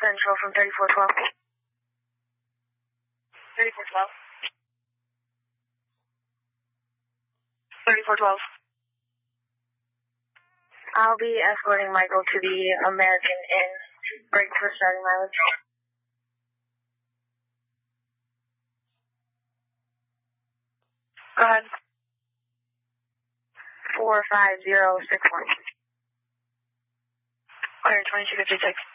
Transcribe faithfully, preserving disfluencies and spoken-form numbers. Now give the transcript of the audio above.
Central from thirty-four twelve. thirty-four twelve. thirty-four twelve. I'll be escorting Michael to the American Inn. Break for starting mileage. Go ahead. four five zero six one. one twenty-two fifty-six.